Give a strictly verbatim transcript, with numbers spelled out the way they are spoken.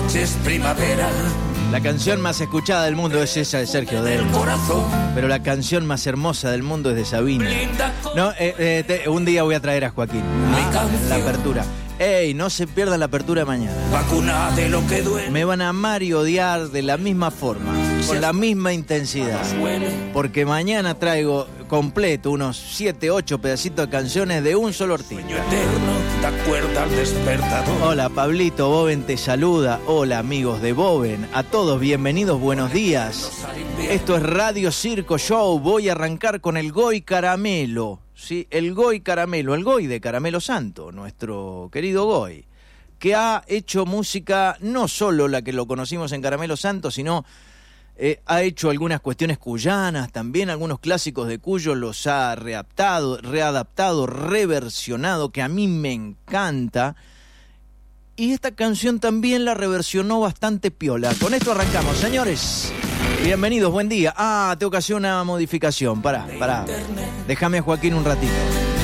noches primavera. La canción más escuchada del mundo es esa de Sergio Del. Pero la canción más hermosa del mundo es de Sabina. No, eh, eh, te, un día voy a traer a Joaquín. Ah, la apertura. Ey, no se pierdan la apertura de mañana. Vacuna de lo que duele. Me van a amar y odiar de la misma forma, con la misma intensidad. Porque mañana traigo completo unos siete, ocho pedacitos de canciones de un solo artista. Eterno, te acuerdas al despertador. Hola, Pablito, Boven te saluda. Hola, amigos de Boven. A todos, bienvenidos, buenos días. Esto es Radio Circo Show. Voy a arrancar con el Goy Caramelo. Sí, el Goy Caramelo, el Goy de Caramelo Santo, nuestro querido Goy, que ha hecho música, no solo la que lo conocimos en Caramelo Santo, sino eh, ha hecho algunas cuestiones cuyanas, también algunos clásicos de Cuyo los ha readaptado, readaptado, reversionado, que a mí me encanta. Y esta canción también la reversionó bastante piola. Con esto arrancamos, señores. Bienvenidos, buen día. Ah, tengo que hacer una modificación. Pará, pará. Déjame a Joaquín un ratito.